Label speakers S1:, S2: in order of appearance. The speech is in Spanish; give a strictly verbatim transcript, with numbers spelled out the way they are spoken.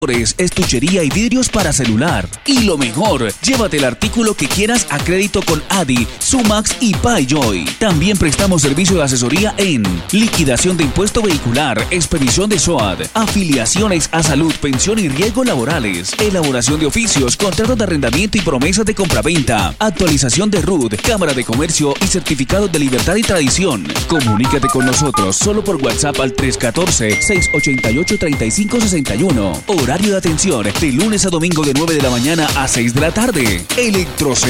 S1: Estuchería y vidrios para celular. Y lo mejor, llévate el artículo que quieras a crédito con Adi, Sumax y PayJoy. También prestamos servicio de asesoría en liquidación de impuesto vehicular, expedición de S O A D, afiliaciones a salud, pensión y riesgos laborales, elaboración de oficios, contratos de arrendamiento y promesas de compraventa, actualización de R U D, Cámara de Comercio y certificados de libertad y tradición. Comunícate con nosotros solo por WhatsApp al tres uno cuatro, seis ocho ocho, tres cinco seis uno. Horario de atención de lunes a domingo de nueve de la mañana a seis de la tarde. Electrocel.